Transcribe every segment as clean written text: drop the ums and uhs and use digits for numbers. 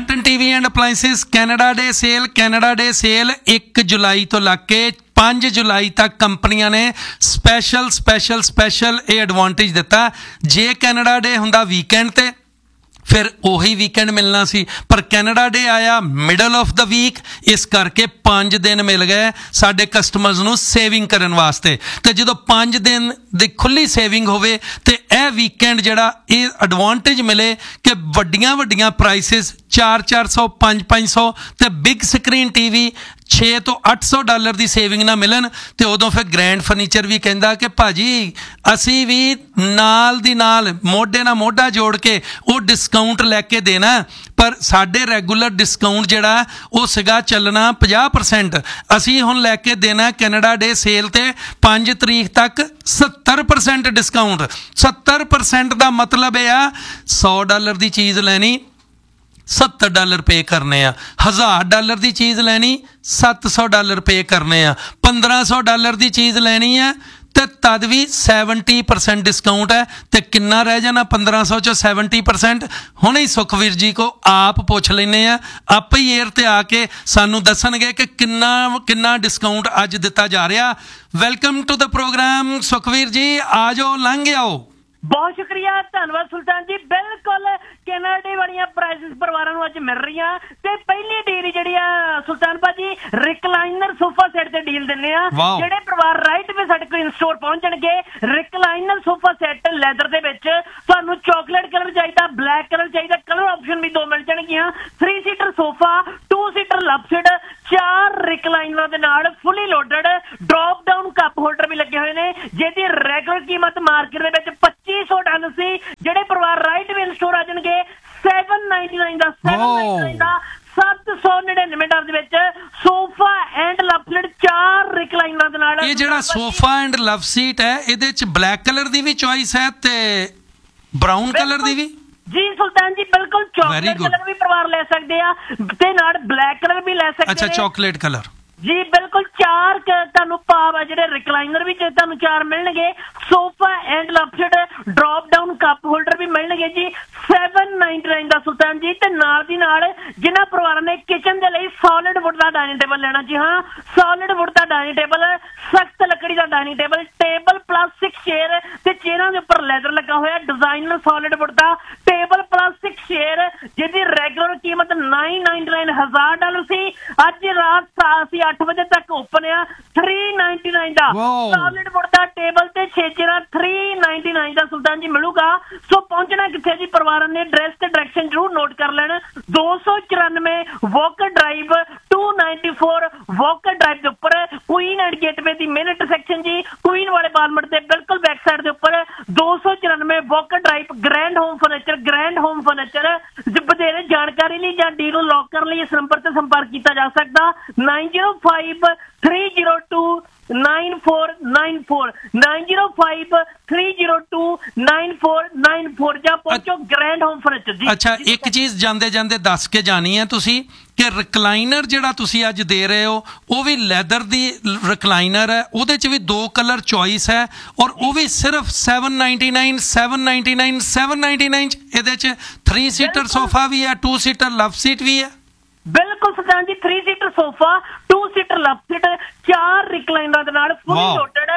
Brampton TV and ਅਪਲਾਈਐਂਸਿਸ Canada day sale 1 ਜੁਲਾਈ ਤੋਂ ਲੱਗ ਕੇ 5 ਜੁਲਾਈ ਤੱਕ ਕੰਪਨੀਆਂ ਨੇ ਸਪੈਸ਼ਲ ਇਹ ਐਡਵਾਂਟੇਜ ਦਿੱਤਾ। ਜੇ ਕੈਨੇਡਾ ਡੇ ਹੁੰਦਾ ਵੀਕਐਂਡ ਤੇ ਫਿਰ ਉਹੀ ਵੀਕਐਂਡ ਮਿਲਣਾ ਸੀ, ਪਰ ਕੈਨੇਡਾ ਡੇ ਆਇਆ ਮਿਡਲ ਆਫ ਦਾ ਵੀਕ, ਇਸ ਕਰਕੇ 5 ਦਿਨ ਮਿਲ ਗਏ ਸਾਡੇ ਕਸਟਮਰਸ ਨੂੰ ਸੇਵਿੰਗ ਕਰਨ ਵਾਸਤੇ। ਤੇ ਜਦੋਂ 5 ਦਿਨ ਦੀ ਖੁੱਲੀ ਸੇਵਿੰਗ ਹੋਵੇ ਤੇ ਇਹ ਵੀਕਐਂਡ ਜਿਹੜਾ ਇਹ ਐਡਵਾਂਟੇਜ ਮਿਲੇ ਕਿ ਵੱਡੀਆਂ ਪ੍ਰਾਈਸਿਸ $400 $500 ਤੇ ਬਿਗ ਸਕਰੀਨ ਟੀਵੀ $600 ਤੋਂ $800 ਦੀ ਸੇਵਿੰਗ ਨਾ ਮਿਲਣ। ਤੇ ਉਦੋਂ ਫਿਰ ਗ੍ਰੈਂਡ ਫਰਨੀਚਰ ਵੀ ਕਹਿੰਦਾ ਕਿ ਭਾਜੀ ਅਸੀਂ ਵੀ ਨਾਲ ਦੀ ਨਾਲ ਮੋਢੇ ਨਾਲ ਮੋਢਾ ਜੋੜ ਕੇ ਉਹ ਡਿਸਕਾਊਂਟ ਲੈ ਕੇ ਦੇਣਾ, ਪਰ ਸਾਡੇ ਰੈਗੂਲਰ ਡਿਸਕਾਊਂਟ ਜਿਹੜਾ ਉਹ ਸੀਗਾ ਚੱਲਣਾ 50%, ਅਸੀਂ ਹੁਣ ਲੈ ਕੇ ਦੇਣਾ ਕੈਨੇਡਾ ਡੇ ਸੇਲ ਤੇ 5 ਤਰੀਕ ਤੱਕ 70% ਡਿਸਕਾਊਂਟ। 70% ਦਾ ਮਤਲਬ ਇਹ ਆ $100 ਦੀ ਚੀਜ਼ ਲੈਣੀ $70 ਪੇ ਕਰਨੇ ਆ, $1000 ਦੀ ਚੀਜ਼ ਲੈਣੀ $700 ਪੇ ਕਰਨੇ ਆ, $1500 ਦੀ ਚੀਜ਼ ਲੈਣੀ ਹੈ ਤੇ ਤਦ ਵੀ 70% ਡਿਸਕਾਊਂਟ ਹੈ। ਤੇ ਕਿੰਨਾ ਰਹਿ ਜਾਣਾ 1500 ਚੋਂ 70%? ਹੁਣੇ ਹੀ ਸੁਖਵੀਰ ਜੀ ਕੋ ਆਪ ਪੁੱਛ ਲੈਂਦੇ ਆ, ਆਪੇ ਹੀ ਏਅਰ ਤੇ ਆ ਕੇ ਸਾਨੂੰ ਦੱਸਣਗੇ ਕਿ ਕਿੰਨਾ ਡਿਸਕਾਊਂਟ ਅੱਜ ਦਿੱਤਾ ਜਾ ਰਿਹਾ। Welcome to the programme Sukhbir ਜੀ, ਆ ਜਾਓ, ਲੰਘ ਆਓ। ਬਹੁਤ ਸ਼ੁਕਰੀਆ, ਧੰਨਵਾਦ ਸੁਲਤਾਨ ਜੀ। ਬਿਲਕੁਲ ਕੈਨੇਡਾ ਵਾਲੀਆਂ ਪ੍ਰਾਈਸਿਸ ਪਰਿਵਾਰਾਂ ਨੂੰ ਅੱਜ ਮਿਲ ਰਹੀਆਂ ਤੇ ਪਹਿਲੀ ਡੀਲ ਜਿਹੜੀ ਆ ਸੁਲਤਾਨ ਭਾਜੀ ਰਿਕਲਾਈਨਰ ਸੋਫਾ ਸੈੱਟ ਤੇ ਡੀਲ ਦਿੰਦੇ ਆ। ਜਿਹੜੇ ਪਰਿਵਾਰ ਰਾਈਟ ਵੇ ਸਾਡੇ ਕੋਲ ਇਨਸਟੋਰ ਪਹੁੰਚਣਗੇ, ਰਿਕਲਾਈਨਰ ਸੋਫਾ ਸੈੱਟ ਲੈਦਰ ਦੇ ਵਿੱਚ ਤੁਹਾਨੂੰ ਚਾਕਲੇਟ ਕਲਰ ਚਾਹੀਦਾ, ਬਲੈਕ ਕਲਰ ਚਾਹੀਦਾ, ਕਲਰ ਆਪਸ਼ਨ ਵੀ 2 ਮਿਲ ਜਾਣਗੀਆਂ। 3 ਸੀਟਰ ਸੋਫਾ, 2 ਸੀਟਰ ਲਵਸੀਟ, 4 ਰਿਕਲਾਈਨਰਾਂ ਦੇ ਨਾਲ ਫੁੱਲੀ loaded drop down cup holder ਵੀ ਲੱਗੇ ਹੋਏ ਨੇ, ਜਿਹਦੀ ਰੈਗੂਲਰ ਕੀਮਤ ਮਾਰਕੀਟ ਦੇ ਵਿੱਚ $2500 ਸੀ। ਜਿਹੜੇ ਪਰਿਵਾਰ ਰਾਈਟ ਵੇ ਸਟੋਰ ਆ ਜਾਣਗੇ $799 ਦਾ $799 ਦੇ ਵਿੱਚ ਸੋਫਾ ਐਂਡ ਲਵ ਸੀਟ 4 ਰਿਕਲਾਈਨਰਾਂ ਦੇ ਨਾਲ। ਇਹ ਜਿਹੜਾ ਸੋਫਾ ਐਂਡ ਲਵ ਸੀਟ ਹੈ ਇਹਦੇ ਚ ਬਲੈਕ ਕਲਰ ਦੀ ਵੀ ਚੋਇਸ ਹੈ ਤੇ ਬਰਾਊਨ ਕਲਰ ਦੀ ਵੀ? ਜੀ ਸੁਲਤਾਨ ਜੀ, ਬਿਲਕੁਲ ਚਾਕਲੇਟ ਕਲਰ ਵੀ ਪਰਿਵਾਰ ਲੈ ਸਕਦੇ ਆ ਤੇ ਨਾਲ ਬਲੈਕ ਕਲਰ ਵੀ ਲੈ ਸਕਦੇ। ਅੱਛਾ, ਚਾਕਲੇਟ ਕਲਰ ਜੀ ਬਿਲਕੁਲ। 4 ਤੁਹਾਨੂੰ ਭਾਵ ਆ ਜਿਹੜੇ ਰਿਕਲਾਈਨਰ ਵੀ ਤੁਹਾਨੂੰ 4 ਮਿਲਣਗੇ, sofa and love seat drop down cup holder ਵੀ ਮਿਲਣਗੇ ਜੀ $799 ਦਾ ਸੁਲਤਾਨ ਜੀ। ਤੇ ਨਾਲ ਦੀ ਨਾਲ ਜਿਨ੍ਹਾਂ ਪਰਿਵਾਰਾਂ ਨੇ ਕਿਚਨ ਦੇ ਲਈ ਸੋਲਿਡ ਵੁੱਡ ਦਾ ਡਾਈਨਿੰਗ ਟੇਬਲ ਲੈਣਾ, ਜੀ ਹਾਂ, ਸੋਲਿਡ ਵੁੱਡ ਦਾ ਡਾਈਨਿੰਗ ਟੇਬਲ, ਸਖਤ ਲੱਕੜੀ ਦਾ ਡਾਈਨਿੰਗ ਟੇਬਲ ਪਲਾਸਟਿਕ ਚੇਅਰ ਤੇ ਚੇਅਰਾਂ ਦੇ ਉੱਪਰ ਲੈਦਰ ਲੱਗਾ ਹੋਇਆ, ਡਿਜ਼ਾਈਨਰ ਸੋਲਿਡ ਵੁੱਡ ਦਾ ਟੇਬਲ ਪਲਾਸਟਿਕ ਚੇਅਰ, ਜਿਹਦੀ ਰੈਗੂਲਰ ਕੀਮਤ $999 $1000 ਸੀ। ਅੱਜ ਰਾਤ ਅਸੀਂ 8 ਵਜੇ ਤੱਕ ਓਪਨ ਆ, $399 ਦਾ ਸੋਲਿਡ ਵੁੱਡ ਦਾ ਟੇਬਲ ਤੇ 6 ਚੇਅਰਾਂ $399 ਦਾ ਸੁਲਤਾਨ ਜੀ ਮਿਲੂਗਾ। ਸੋ ਪਹੁੰਚਣਾ ਕਿੱਥੇ ਜੀ? ਪਰਿਵਾਰਾਂ ਨੇ ਐਡਰੈਸ ਤੇ ਡਾਇਰੈਕਸ਼ਨ ਜ਼ਰੂਰ ਨੋਟ ਕਰ ਲੈਣ। 294 ਵੋਕਰ ਡਰਾਈਵ 294 ਵੋਕਰ ਡਰਾਈਵ ਦੇ ਉੱਪਰ Queen and gateway the main intersection ਜੀ, ਕੁਈਨ ਵਾਲੇ ਬਾਲਮਟ ਦੇ ਬਿਲਕੁਲ ਬੈਕ ਸਾਈਡ ਦੇ ਉੱਪਰ 294 walker drive. Grand home furniture. ਵਧੇਰੇ ਜਾਣਕਾਰੀ ਲਈ ਜਾਂ ਡੀਲ ਨੂੰ ਲੌਕ ਕਰਨ ਲਈ ਇਸ ਨੰਬਰ ਤੇ ਸੰਪਰਕ ਕੀਤਾ ਜਾ ਸਕਦਾ 905 302 9494 905 302 9494 ਜਾਂ ਪਹੁੰਚੋ ਗ੍ਰੈਂਡ ਹੋਮ ਫਰਨੀਚਰ ਜੀ। ਅੱਛਾ, ਇੱਕ ਚੀਜ਼ ਜਾਂਦੇ ਦੱਸ ਕੇ ਜਾਣੀ ਹੈ ਤੁਸੀਂ ਕਿ ਰਿਕਲਾਈਨਰ ਜਿਹੜਾ ਤੁਸੀਂ ਅੱਜ ਦੇ ਰਹੇ ਹੋ ਉਹ ਵੀ ਲੈਦਰ ਦੀ ਰਿਕਲਾਈਨਰ ਹੈ, ਉਹਦੇ 'ਚ ਵੀ 2 ਕਲਰ ਚੋਇਸ ਹੈ ਔਰ ਉਹ ਵੀ ਸਿਰਫ $799 ਇਹਦੇ 'ਚ 3 ਸੀਟਰ ਸੋਫਾ ਵੀ ਹੈ, 2 ਸੀਟਰ ਲਵ ਸੀਟ ਵੀ ਹੈ। ਬਿਲਕੁਲ ਸੁਲਤਾਨ ਜੀ, 3 ਸੀਟਰ ਸੋਫਾ, 2 ਸੀਟਰ ਲਵ ਸੀਟ, 4 ਰਿਕਲਾਈਨਰਾਂ ਦੇ ਨਾਲ ਫੁੱਲੀ ਲੋਡਡ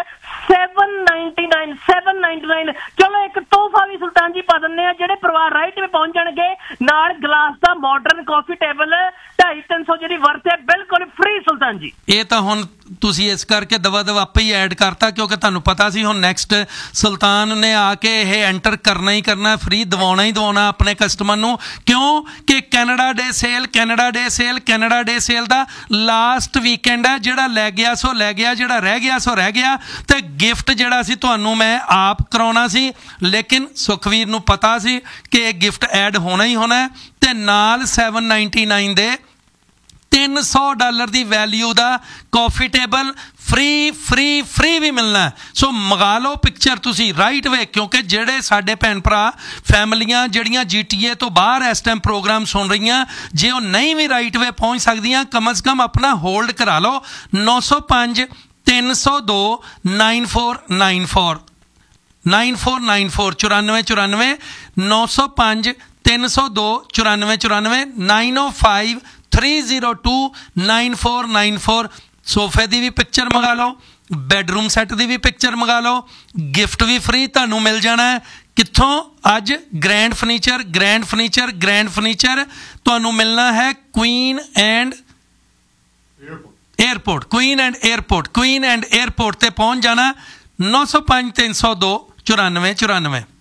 $799। ਚਲੋ ਇੱਕ ਤੋਹਫਾ ਵੀ ਸੁਲਤਾਨ ਜੀ ਪਾ ਦਿੰਦੇ ਆ। ਜਿਹੜੇ ਪਰਿਵਾਰ ਰਾਈਟ ਵੇ ਪਹੁੰਚ ਜਾਣਗੇ ਨਾਲ ਗਲਾਸ ਦਾ ਮਾਡਰਨ ਕਾਫੀ ਟੇਬਲ 250-300 ਜਿਹੜੀ ਵਰਤ ਹੈ ਬਿਲਕੁਲ ਫ੍ਰੀ ਸੁਲਤਾਨ ਜੀ। ਇਹ ਤਾਂ ਹੁਣ ਤੁਸੀਂ ਇਸ ਕਰਕੇ ਦਵਾ ਆਪੇ ਹੀ ਐਡ ਕਰਤਾ ਕਿਉਂਕਿ ਤੁਹਾਨੂੰ ਪਤਾ ਸੀ ਹੁਣ ਨੈਕਸਟ ਸੁਲਤਾਨ ਨੇ ਆ ਕੇ ਇਹ ਐਂਟਰ ਕਰਨਾ ਹੀ ਕਰਨਾ, ਫ੍ਰੀ ਦਵਾਉਣਾ ਹੀ ਦਵਾਉਣਾ ਆਪਣੇ ਕਸਟਮਰ ਨੂੰ। ਕਿਉਂ ਕਿ ਕੈਨੇਡਾ ਡੇ ਸੇਲ ਦਾ ਲਾਸਟ ਵੀਕਐਂਡ ਹੈ। ਜਿਹੜਾ ਲੈ ਗਿਆ ਸੋ ਲੈ ਗਿਆ, ਜਿਹੜਾ ਰਹਿ ਗਿਆ ਸੋ ਰਹਿ ਗਿਆ। ਤੇ ਗਿਫਟ ਜਿਹੜਾ ਸੀ ਤੁਹਾਨੂੰ ਮੈਂ ਆਪ ਕਰਾਉਣਾ ਸੀ, ਲੇਕਿਨ ਸੁਖਵੀਰ ਨੂੰ ਪਤਾ ਸੀ ਕਿ ਇਹ ਗਿਫਟ ਐਡ ਹੋਣਾ ਹੀ ਹੋਣਾ ਤੇ ਨਾਲ $799 ਦੇ $300 ਦੀ ਵੈਲਿਊ ਦਾ ਕਾਫੀ ਟੇਬਲ ਫ੍ਰੀ ਵੀ ਮਿਲਣਾ। ਸੋ ਮੰਗਾ ਲਓ ਪਿਕਚਰ ਤੁਸੀਂ ਰਾਈਟ ਵੇ, ਕਿਉਂਕਿ ਜਿਹੜੇ ਸਾਡੇ ਭੈਣ ਭਰਾ ਫੈਮਲੀਆਂ ਜਿਹੜੀਆਂ GTA ਤੋਂ ਬਾਹਰ ਇਸ ਟਾਈਮ ਪ੍ਰੋਗਰਾਮ ਸੁਣ ਰਹੀਆਂ, ਜੇ ਉਹ ਨਹੀਂ ਵੀ ਰਾਈਟ ਵੇ ਪਹੁੰਚ ਸਕਦੀਆਂ, ਕਮ ਸੇ ਕਮ ਆਪਣਾ ਹੋਲਡ ਕਰਾ ਲਓ 905 302 9494 9494 905 302 94 94 905 302 9494। ਸੋਫੇ ਦੀ ਵੀ ਪਿਕਚਰ ਮੰਗਾ ਲਓ, ਬੈਡਰੂਮ ਸੈੱਟ ਦੀ ਵੀ ਪਿਕਚਰ ਮੰਗਾ ਲਓ, ਗਿਫਟ ਵੀ ਫ੍ਰੀ ਤੁਹਾਨੂੰ ਮਿਲ ਜਾਣਾ ਹੈ। ਕਿੱਥੋਂ? ਅੱਜ ਗ੍ਰੈਂਡ ਫਰਨੀਚਰ ਤੁਹਾਨੂੰ ਮਿਲਣਾ ਹੈ ਕੁਈਨ ਐਂਡ 에ਅਰਪੋਰਟ ਤੇ ਪਹੁੰਚ ਜਾਣਾ। 905 302 94 94।